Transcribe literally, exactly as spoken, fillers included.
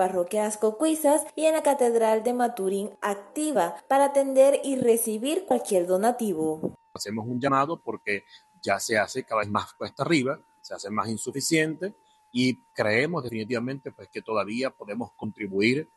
parroquia Ascocuizas y en la Catedral de Maturín activa para atender y recibir cualquier donativo. Hacemos un llamado porque ya se hace cada vez más cuesta arriba, se hace más insuficiente y creemos definitivamente pues, que todavía podemos contribuir